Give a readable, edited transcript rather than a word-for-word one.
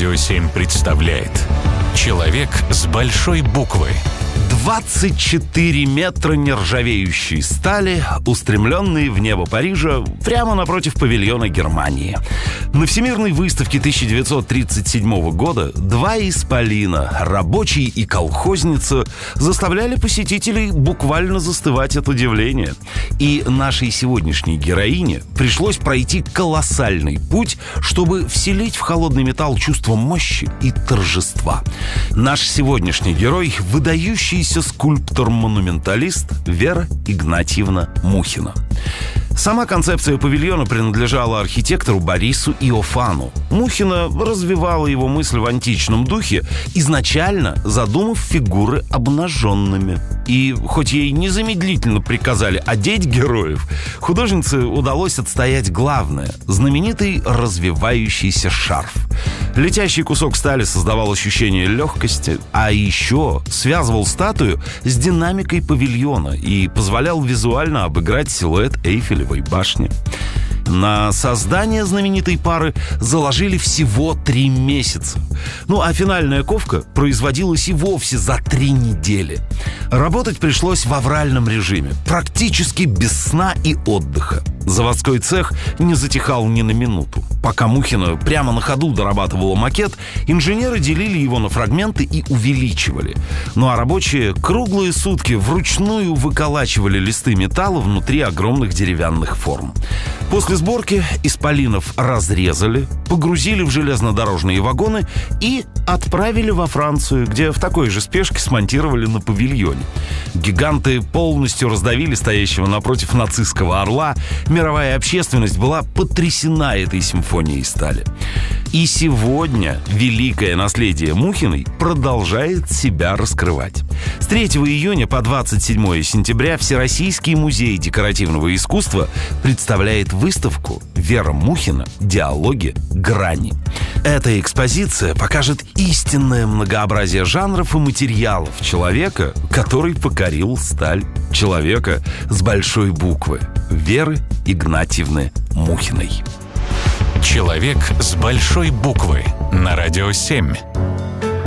Радио 7 представляет «Человек с большой буквы». 24 метра нержавеющей стали, устремленные в небо Парижа, прямо напротив павильона Германии. На Всемирной выставке 1937 года два исполина, рабочий и колхозница, заставляли посетителей буквально застывать от удивления. И нашей сегодняшней героине пришлось пройти колоссальный путь, чтобы вселить в холодный металл чувство мощи и торжества. Наш сегодняшний герой — выдающийся скульптор-монументалист Вера Игнатьевна Мухина. Сама концепция павильона принадлежала архитектору Борису Иофану. Мухина развивала его мысль в античном духе, изначально задумав фигуры обнаженными. И хоть ей незамедлительно приказали одеть героев, художнице удалось отстоять главное — знаменитый развивающийся шарф. Летящий кусок стали создавал ощущение легкости, а еще связывал статую с динамикой павильона и позволял визуально обыграть силуэт Эйфелевой башни. На создание знаменитой пары заложили всего 3 месяца. Ну а финальная ковка производилась и вовсе за 3 недели. Работать пришлось в авральном режиме, практически без сна и отдыха. Заводской цех не затихал ни на минуту. Пока Мухина прямо на ходу дорабатывала макет, инженеры делили его на фрагменты и увеличивали. Ну а рабочие круглые сутки вручную выколачивали листы металла внутри огромных деревянных форм. После сборки исполинов разрезали, погрузили в железнодорожные вагоны и отправили во Францию, где в такой же спешке смонтировали на павильоне. Гиганты полностью раздавили стоящего напротив нацистского орла. Мировая общественность была потрясена этой симфонией стали. И сегодня великое наследие Мухиной продолжает себя раскрывать. С 3 июня по 27 сентября Всероссийский музей декоративного искусства представляет выставку «Вера Мухина. Диалоги. Грани». Эта экспозиция покажет истинное многообразие жанров и материалов человека, который покорил сталь. Человека с большой буквы — Веры Игнатьевны Мухиной. «Человек с большой буквы» на Радио 7.